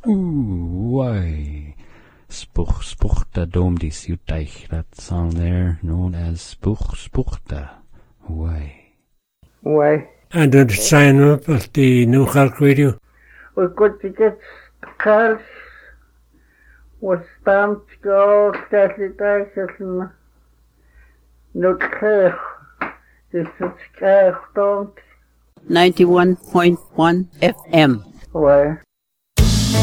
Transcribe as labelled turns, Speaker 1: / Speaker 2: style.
Speaker 1: Why, Spuchta Dom di Ciuteich, that song there, known as Spuchta. Why?
Speaker 2: And did sign up at the New Cork Radio?
Speaker 3: We got to get cards, was stamped, go, Catholic Diocese, and no care. This is care, don't.
Speaker 4: 91.1 FM.
Speaker 3: Why?